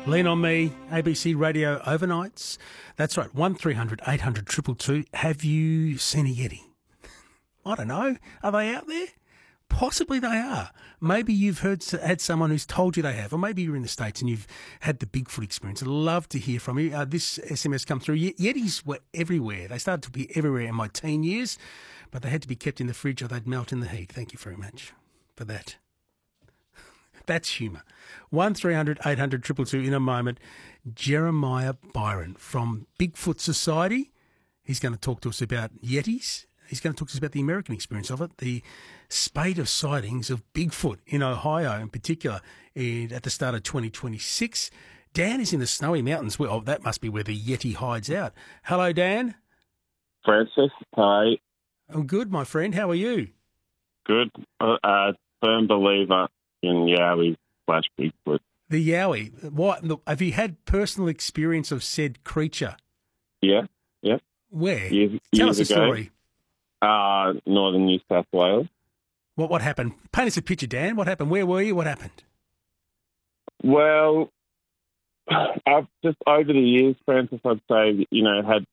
Lean on Me, ABC Radio Overnights. That's right, 1300 800 222. Have you seen a Yeti? I don't know. Are they out there? Possibly they are. Maybe you've had someone who's told you they have, or maybe you're in the States and you've had the Bigfoot experience. I'd love to hear from you. This SMS come through. Yetis were everywhere. They started to be everywhere in my teen years, but they had to be kept in the fridge or they'd melt in the heat. Thank you very much for that. That's humour. 1300 800 222 in a moment. Jeremiah Byron from Bigfoot Society. He's going to talk to us about Yetis. He's going to talk to us about the American experience of it, the spate of sightings of Bigfoot in Ohio in particular at the start of 2026. Dan is in the Snowy Mountains. Well, that must be where the Yeti hides out. Hello, Dan. Francis, hi. I'm good, my friend. How are you? Good. Firm believer in Yowie/Bigfoot. The Yowie. What? Look, have you had personal experience of said creature? Yeah. Where? Years Tell us a ago. story. Northern New South Wales. What happened? Paint us a picture, Dan. What happened? Where were you? What happened? Well, I've just over the years, Francis, I'd say, had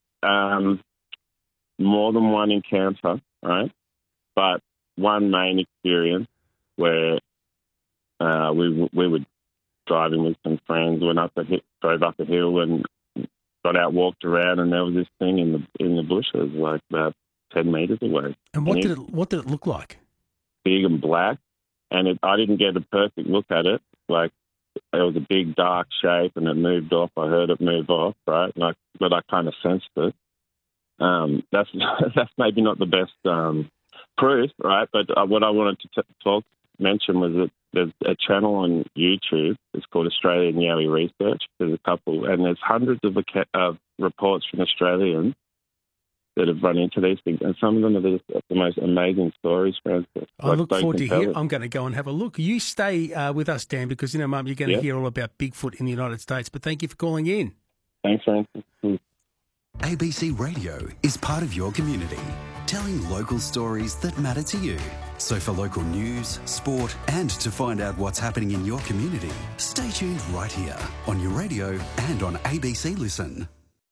more than one encounter, right? But one main experience where we were driving with some friends, drove up a hill and got out, walked around, and there was this thing in the bushes, like about 10 metres away. And what did it look like? Big and black, and I didn't get a perfect look at it. Like, it was a big dark shape, and it moved off. I heard it move off, right? But I kind of sensed it. That's maybe not the best proof, right? But what I wanted to mention was that there's a channel on YouTube. It's called Australian Yowie Research. There's a couple, and there's hundreds of reports from Australians that have run into these things, and some of them are the most amazing stories, Francis. I look forward to hear. I'm going to go and have a look. You stay with us, Dan, because Mum, you're going to hear all about Bigfoot in the United States. But thank you for calling in. Thanks, Francis. ABC Radio is part of your community, telling local stories that matter to you. So for local news, sport, and to find out what's happening in your community, stay tuned right here on your radio and on ABC Listen.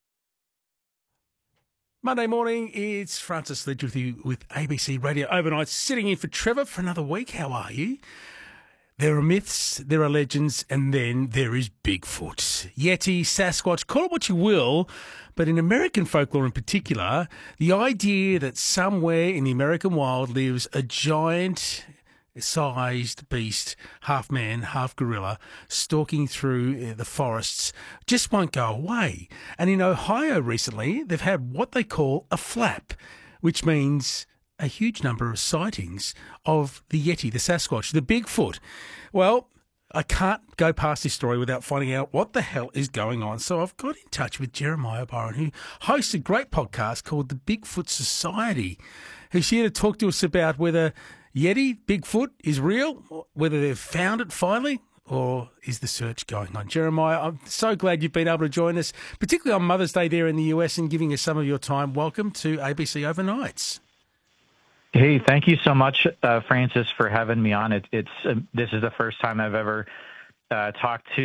Monday morning, it's Francis Ledge with you with ABC Radio Overnight, sitting in for Trevor for another week. How are you? There are myths, there are legends, and then there is Bigfoot. Yeti, Sasquatch, call it what you will, but in American folklore in particular, the idea that somewhere in the American wild lives a giant-sized beast, half man, half gorilla, stalking through the forests just won't go away. And in Ohio recently, they've had what they call a flap, which means a huge number of sightings of the Yeti, the Sasquatch, the Bigfoot. Well, I can't go past this story without finding out what the hell is going on. So I've got in touch with Jeremiah Byron, who hosts a great podcast called the Bigfoot Society, who's here to talk to us about whether Yeti, Bigfoot, is real, whether they've found it finally, or is the search going on? Jeremiah, I'm so glad you've been able to join us, particularly on Mother's Day there in the US, and giving us some of your time. Welcome to ABC Overnights. Hey, thank you so much, Francis, for having me on. This is the first time I've ever talked to